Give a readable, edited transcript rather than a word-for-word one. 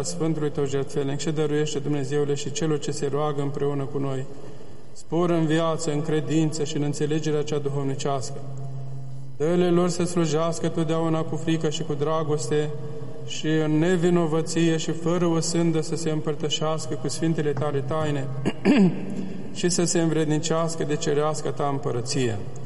a Sfântului Tău jertfelnic și dăruiește, Dumnezeule, și celor ce se roagă împreună cu noi spor în viață, în credință și în înțelegerea cea duhovnicească. Dă-le lor să slujească totdeauna cu frică și cu dragoste și în nevinovăție și fără o sândă să se împărtășească cu Sfintele Tale taine și să se învrednicească de cerească Ta împărăție.